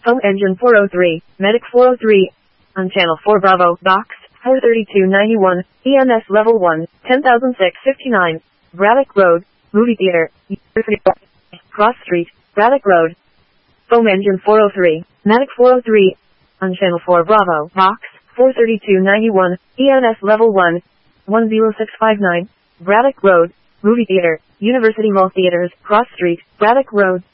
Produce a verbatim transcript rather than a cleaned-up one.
Foam Engine four oh three, Medic four oh three, on Channel four Bravo, Box four thirty-two ninety-one, E M S Level one, ten thousand six hundred fifty-nine, Braddock Road, Movie Theater, Cross Street, Braddock Road. Foam Engine four oh three, Medic four oh three, on Channel four Bravo, Box four thirty-two ninety-one, E M S Level one, one oh six five nine, Braddock Road, Movie Theater, University Mall Theaters, Cross Street, Braddock Road.